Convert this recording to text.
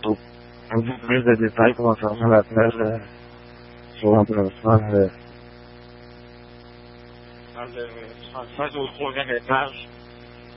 pour un peu plus de détails concernant l'appel sur l'emplacement dans le 35 au 3e étage.